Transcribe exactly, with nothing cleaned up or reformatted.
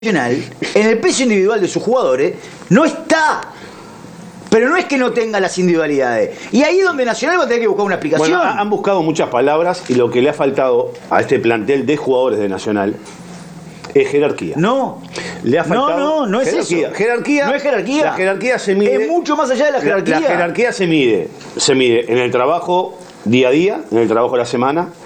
Nacional, en el peso individual de sus jugadores, no está. Pero no es que no tenga las individualidades. Y ahí es donde Nacional va a tener que buscar una explicación. Bueno, han buscado muchas palabras y lo que le ha faltado a este plantel de jugadores de Nacional es jerarquía. No. Le ha faltado no, no, no es jerarquía. eso. Jerarquía. No es jerarquía. La jerarquía se mide. Es mucho más allá de la jerarquía. La, la jerarquía se mide. Se mide en el trabajo día a día, en el trabajo de la semana.